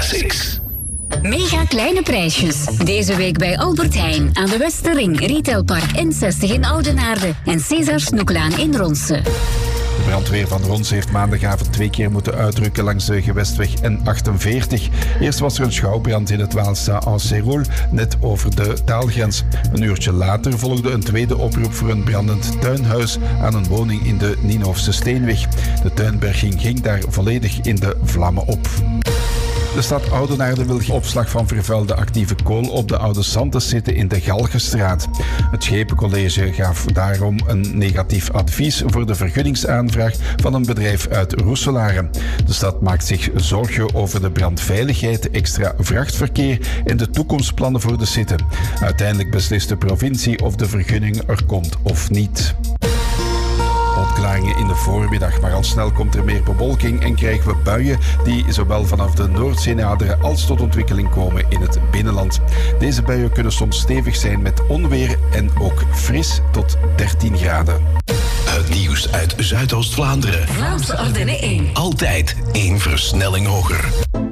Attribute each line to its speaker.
Speaker 1: Classics.
Speaker 2: Mega kleine prijsjes. Deze week bij Albert Heijn aan de Westerring, Retailpark N60 in Oudenaarde en César Snoeklaan in Ronse.
Speaker 3: De brandweer van Ronse heeft maandagavond 2 keer moeten uitrukken langs de gewestweg N48. Eerst was er een schouwbrand in het Waalse Anserol, net over de taalgrens. Een uurtje later volgde een tweede oproep voor een brandend tuinhuis aan een woning in de Nienhoofse Steenweg. De tuinberging ging daar volledig in de vlammen op. De stad Oudenaarde wil opslag van vervuilde actieve kool op de Oude Santes zitten in de Galgenstraat. Het Schepencollege gaf daarom een negatief advies voor de vergunningsaanvraag van een bedrijf uit Roeselare. De stad maakt zich zorgen over de brandveiligheid, extra vrachtverkeer en de toekomstplannen voor de site. Uiteindelijk beslist de provincie of de vergunning er komt of niet. Opklaringen in de voormiddag, maar al snel komt er meer bewolking en krijgen we buien die zowel vanaf de Noordzee naderen als tot ontwikkeling komen in het binnenland. Deze buien kunnen soms stevig zijn met onweer en ook fris tot 13 graden.
Speaker 1: Het nieuws uit Zuidoost-Vlaanderen.
Speaker 2: Vlaamse Ardennen 1.
Speaker 1: Altijd 1 versnelling hoger.